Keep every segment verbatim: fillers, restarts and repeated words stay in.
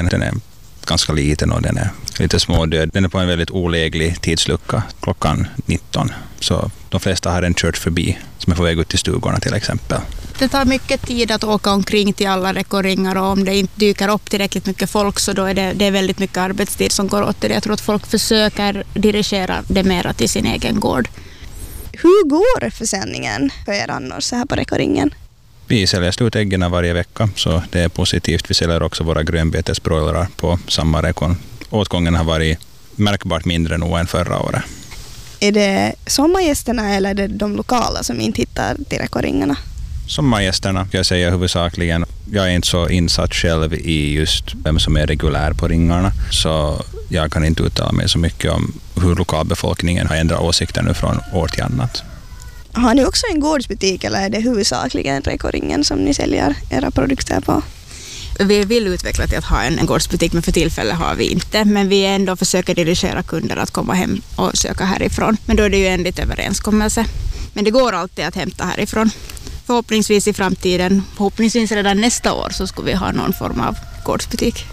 Rekoringen, den är ganska liten och den är lite smådöd. Den är på en väldigt oläglig tidslucka klockan nitton. Så de flesta har den kört förbi som är på väg ut till stugorna till exempel. Det tar mycket tid att åka omkring till alla rekoringar och om det inte dyker upp tillräckligt mycket folk så då är det, det är väldigt mycket arbetstid som går åt det. Jag tror att folk försöker dirigera det mera till sin egen gård. Hur går försäljningen för er annars så här på rekoringen? Vi säljer slut äggen varje vecka så det är positivt. Vi säljer också våra grönbetesbroilrar på samma rekon. Åtgången har varit märkbart mindre nu än förra året. Är det sommargästerna eller är det de lokala som inte hittar till rekoringarna? Sommargästerna, jag säger huvudsakligen. Jag är inte så insatt själv i just vem som är regulär på ringarna så jag kan inte uttala mig så mycket om hur lokalbefolkningen har ändrat åsikter nu från år till annat. Har ni också en gårdsbutik eller är det huvudsakligen rekoringen som ni säljer era produkter på? Vi vill utveckla till att ha en, en gårdsbutik men för tillfället har vi inte. Men vi ändå försöker dirigera kunder att komma hem och söka härifrån. Men då är det ju enligt överenskommelse. Men det går alltid att hämta härifrån. Förhoppningsvis i framtiden, förhoppningsvis redan nästa år så ska vi ha någon form av gårdsbutik.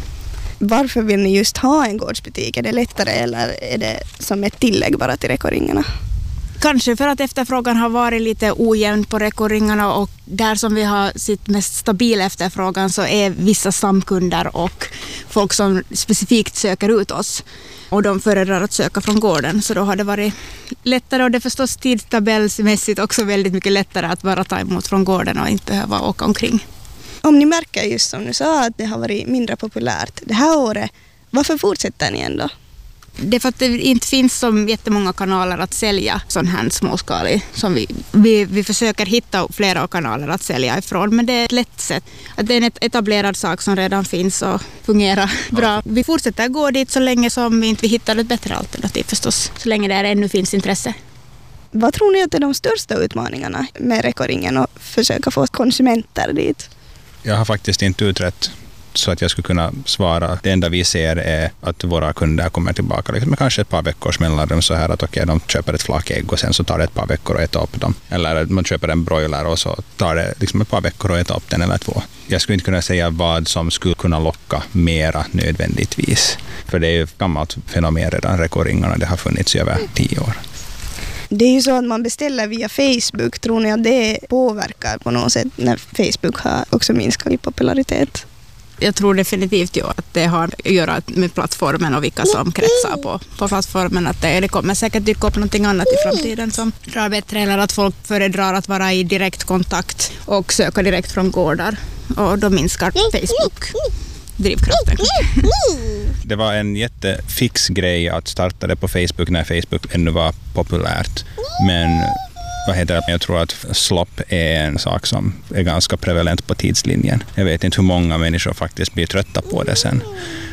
Varför vill ni just ha en gårdsbutik? Är det lättare eller är det som ett tillägg bara till rekoringarna? Kanske för att efterfrågan har varit lite ojämn på rekoringarna och där som vi har sitt mest stabila efterfrågan så är vissa samkunder och folk som specifikt söker ut oss och de föredrar att söka från gården så då har det varit lättare och det är förstås tidtabellsmässigt också väldigt mycket lättare att bara ta emot från gården och inte behöva åka omkring. Om ni märker just som du sa att det har varit mindre populärt det här året, varför fortsätter ni ändå? Det är för att det inte finns så jättemånga kanaler att sälja sån här småskalig som vi, vi, vi försöker hitta flera kanaler att sälja ifrån men det är ett lätt sätt. Att det är en etablerad sak som redan finns och fungerar bra. Vi fortsätter gå dit så länge som vi inte hittar ett bättre alternativ förstås, så länge där ännu finns intresse. Vad tror ni att är de största utmaningarna med rekoringen och försöka få konsumenter dit? Jag har faktiskt inte utrett så att jag skulle kunna svara. Det enda vi ser är att våra kunder kommer tillbaka liksom med kanske ett par veckors mellanrum så här att okej, okay, de köper ett flak ägg och sen så tar det ett par veckor att äta upp dem. Eller man köper en broiler och så tar det liksom ett par veckor att äta upp den eller två. Jag skulle inte kunna säga vad som skulle kunna locka mera nödvändigtvis. För det är ju ett gammalt fenomen redan, rekoringarna, det har funnits i över tio år. Det är ju så att man beställer via Facebook. Tror ni att det påverkar på något sätt när Facebook har också minskat i popularitet? Jag tror definitivt ju att det har att göra med plattformen och vilka som kretsar på, på plattformen. Att det, det kommer säkert dyka upp någonting annat i framtiden som drar bättre eller att folk föredrar att vara i direkt kontakt och söka direkt från gårdar. Och då minskar Facebook drivkraften. Det var en jättefix grej att starta det på Facebook när Facebook ännu var populärt. Men vad heter det? Jag tror att slopp är en sak som är ganska prevalent på tidslinjen. Jag vet inte hur många människor faktiskt blir trötta på det sen.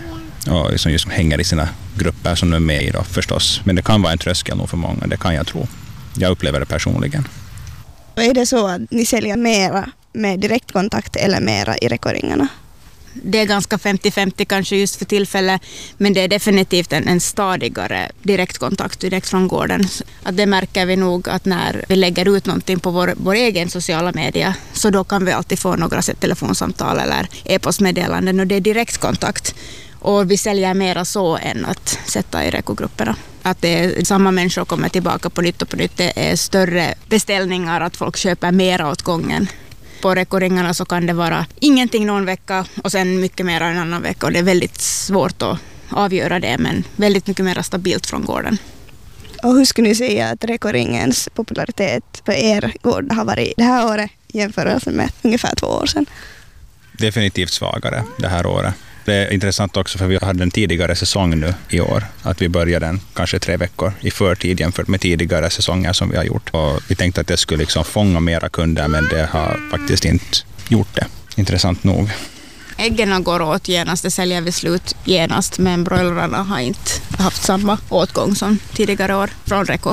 Och som just hänger i sina grupper som de är med i då förstås. Men det kan vara en tröskel nog för många, det kan jag tro. Jag upplever det personligen. Är det så att ni säljer mera med direktkontakt eller mera i rekoringarna? Det är ganska femtio femtio kanske just för tillfället, men det är definitivt en, en stadigare direktkontakt direkt från gården. Att det märker vi nog att när vi lägger ut någonting på vår, vår egen sociala media så då kan vi alltid få några telefonsamtal eller e-postmeddelanden och det är direktkontakt. Och vi säljer mera så än att sätta i rekogrupperna. Att det är samma människor kommer tillbaka på nytt och på nytt. Det är större beställningar, att folk köper mera åt gången. På rekoringarna så kan det vara ingenting någon vecka och sen mycket mer en annan vecka. Och det är väldigt svårt att avgöra det, men väldigt mycket mer stabilt från gården. Och hur skulle ni säga att rekoringens popularitet för er gård har varit det här året jämfört med ungefär två år sedan? Definitivt svagare det här året. Det är intressant också för vi hade en tidigare säsong nu i år. Att vi började den kanske tre veckor i förtid jämfört med tidigare säsonger som vi har gjort. Och vi tänkte att det skulle liksom fånga mera kunder men det har faktiskt inte gjort det. Intressant nog. Äggen går åt genast, det säljer vi slut genast men broilerarna har inte haft samma åtgång som tidigare år från Reko.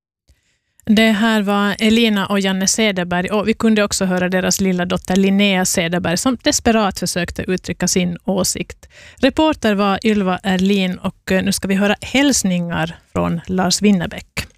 Det här var Elina och Janne Cederberg och vi kunde också höra deras lilla dotter Linnea Cederberg som desperat försökte uttrycka sin åsikt. Reporter var Ylva Erlin och nu ska vi höra hälsningar från Lars Winnerbäck.